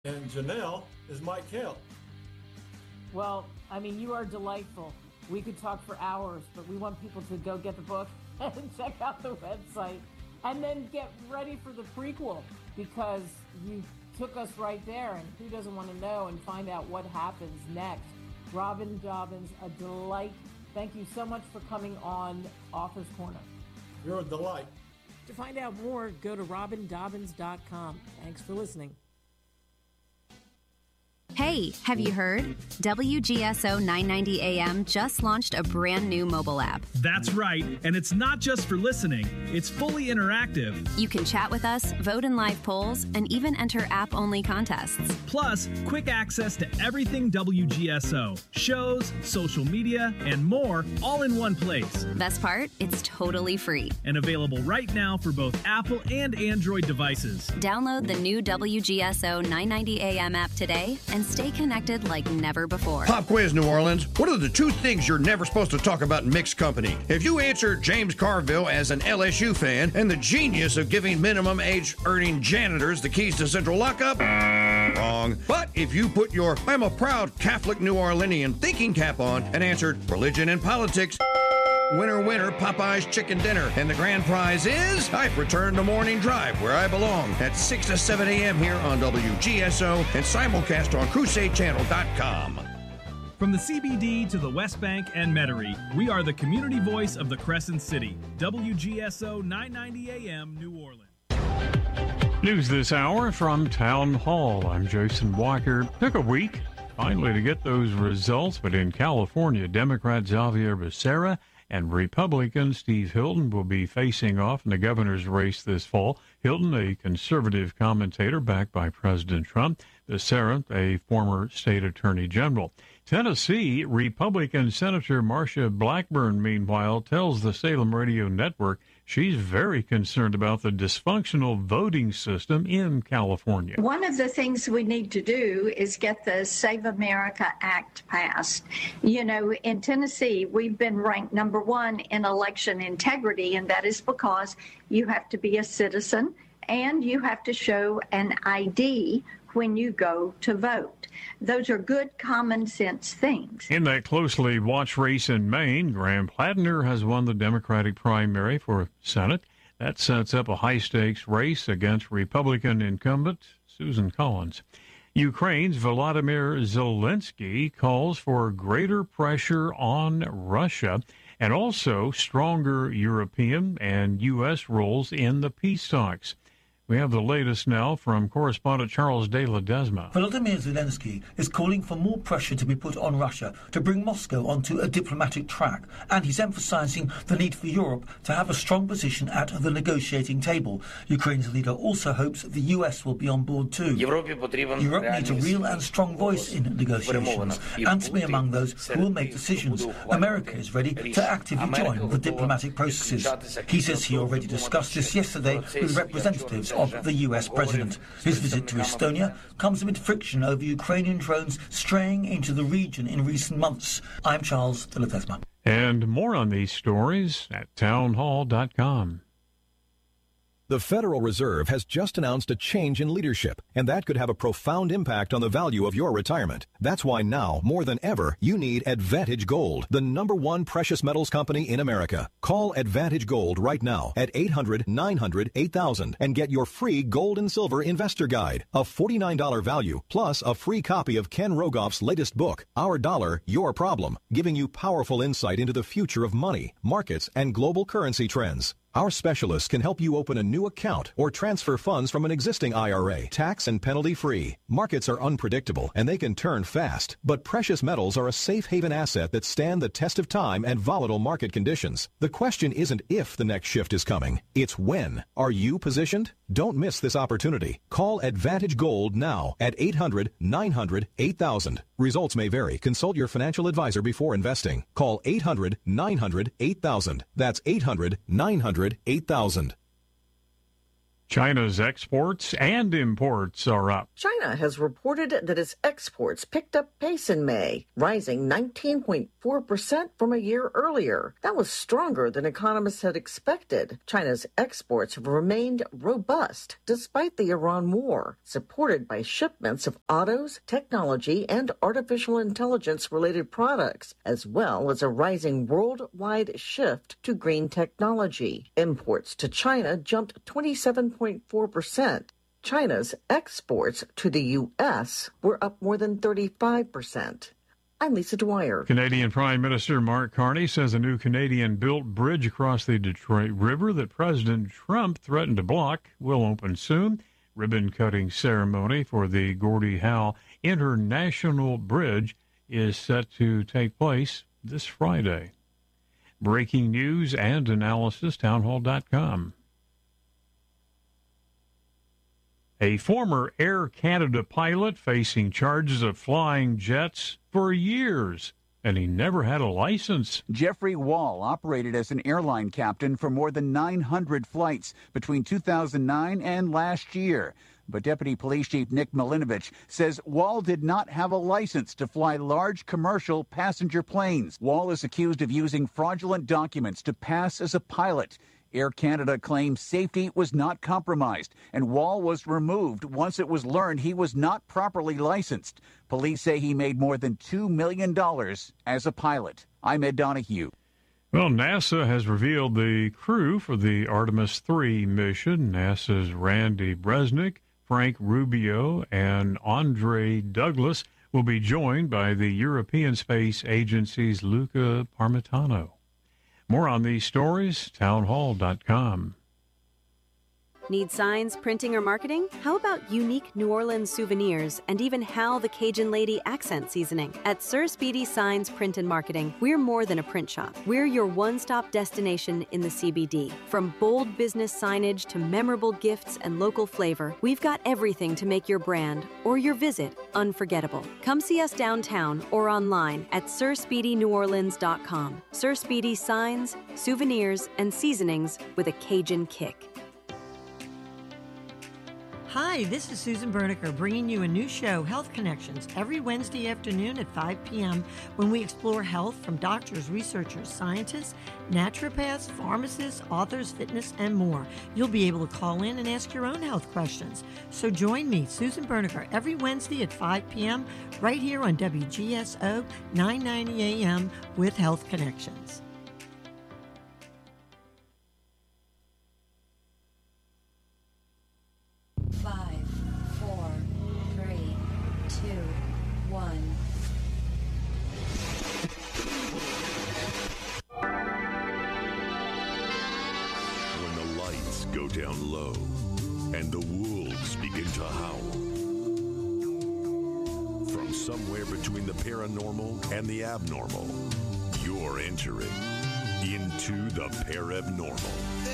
And Janelle is Mike Hill. Well, I mean, you are delightful. We could talk for hours, but we want people to go get the book and check out the website and then get ready for the prequel, because you took us right there, and who doesn't want to know and find out what happens next? Robin Dobbins, a delight. Thank you so much for coming on Author's Corner. You're a delight. To find out more, go to robindobbins.com. Thanks for listening. Hey, have you heard? WGSO 990 AM just launched a brand new mobile app. That's right, and it's not just for listening. It's fully interactive. You can chat with us, vote in live polls, and even enter app-only contests. Plus, quick access to everything WGSO, shows, social media, and more, all in one place. Best part? It's totally free. And available right now for both Apple and Android devices. Download the new WGSO 990 AM app today and stay connected like never before. Pop quiz, New Orleans. What are the two things you're never supposed to talk about in mixed company? If you answered James Carville as an LSU fan and the genius of giving minimum age earning janitors the keys to central lockup, wrong. But if you put your I'm a proud Catholic New Orleanian thinking cap on and answered religion and politics, winner, winner, Popeye's chicken dinner. And the grand prize is I've returned to Morning Drive, where I belong, at 6 to 7 a.m. here on WGSO and simulcast on CrusadeChannel.com. From the CBD to the West Bank and Metairie, we are the community voice of the Crescent City. WGSO 990 AM, New Orleans. News this hour from Town Hall. I'm Jason Walker. Took a week finally to get those results, but in California, Democrat Xavier Becerra and Republican Steve Hilton will be facing off in the governor's race this fall. Hilton, a conservative commentator backed by President Trump. Becerra, a former state attorney general. Tennessee Republican Senator Marsha Blackburn, meanwhile, tells the Salem Radio Network she's very concerned about the dysfunctional voting system in California. One of the things we need to do is get the Save America Act passed. You know, in Tennessee, we've been ranked number one in election integrity, and that is because you have to be a citizen and you have to show an ID when you go to vote. Those are good common sense things. In that closely watched race in Maine, Graham Plattner has won the Democratic primary for Senate. That sets up a high-stakes race against Republican incumbent Susan Collins. Ukraine's Volodymyr Zelensky calls for greater pressure on Russia and also stronger European and U.S. roles in the peace talks. We have the latest now from correspondent Charles de Ledesma. Volodymyr Zelensky is calling for more pressure to be put on Russia to bring Moscow onto a diplomatic track, and he's emphasizing the need for Europe to have a strong position at the negotiating table. Ukraine's leader also hopes the US will be on board too. Europe needs a real and strong voice in negotiations, and to be among those who will make decisions. America is ready to actively join the diplomatic processes. He says he already discussed this yesterday with representatives of the US president. His visit to Estonia comes amid friction over Ukrainian drones straying into the region in recent months. I'm Charles de Ledesma. And more on these stories at townhall.com. The Federal Reserve has just announced a change in leadership, and that could have a profound impact on the value of your retirement. That's why now, more than ever, you need Advantage Gold, the #1 precious metals company in America. Call Advantage Gold right now at 800-900-8000 and get your free gold and silver investor guide, a $49 value, plus a free copy of Ken Rogoff's latest book, Our Dollar, Your Problem, giving you powerful insight into the future of money, markets, and global currency trends. Our specialists can help you open a new account or transfer funds from an existing IRA, tax and penalty free. Markets are unpredictable and they can turn fast, but precious metals are a safe haven asset that stand the test of time and volatile market conditions. The question isn't if the next shift is coming, it's when. Are you positioned? Don't miss this opportunity. Call Advantage Gold now at 800-900-8000. Results may vary. Consult your financial advisor before investing. Call 800-900-8000. That's 800-900-8000. China's exports and imports are up. China has reported that its exports picked up pace in May, rising 19.4% from a year earlier. That was stronger than economists had expected. China's exports have remained robust despite the Iran war, supported by shipments of autos, technology, and artificial intelligence-related products, as well as a rising worldwide shift to green technology. Imports to China jumped 27.4%. China's exports to the U.S. were up more than 35%. I'm Lisa Dwyer. Canadian Prime Minister Mark Carney says a new Canadian-built bridge across the Detroit River that President Trump threatened to block will open soon. Ribbon-cutting ceremony for the Gordie Howe International Bridge is set to take place this Friday. Breaking news and analysis, townhall.com. A former Air Canada pilot facing charges of flying jets for years, and he never had a license. Jeffrey Wall operated as an airline captain for more than 900 flights between 2009 and last year. But Deputy Police Chief Nick Milinovich says Wall did not have a license to fly large commercial passenger planes. Wall is accused of using fraudulent documents to pass as a pilot. Air Canada claims safety was not compromised, and Wall was removed once it was learned he was not properly licensed. Police say he made more than $2 million as a pilot. I'm Ed Donahue. Well, NASA has revealed the crew for the Artemis III mission. NASA's Randy Bresnik, Frank Rubio, and Andre Douglas will be joined by the European Space Agency's Luca Parmitano. More on these stories, townhall.com. Need signs, printing, or marketing? How about unique New Orleans souvenirs and even Hal the Cajun Lady accent seasoning? At Sir Speedy Signs Print and Marketing, we're more than a print shop. We're your one-stop destination in the CBD. From bold business signage to memorable gifts and local flavor, we've got everything to make your brand or your visit unforgettable. Come see us downtown or online at SirSpeedyNewOrleans.com. Sir Speedy Signs, souvenirs, and seasonings with a Cajun kick. Hi, this is Susan Berniker bringing you a new show, Health Connections, every Wednesday afternoon at 5 p.m. when we explore health from doctors, researchers, scientists, naturopaths, pharmacists, authors, fitness, and more. You'll be able to call in and ask your own health questions. So join me, Susan Berniker, every Wednesday at 5 p.m. right here on WGSO 990 AM with Health Connections. Go down low, and the wolves begin to howl. From somewhere between the paranormal and the abnormal, you're entering into the Parabnormal.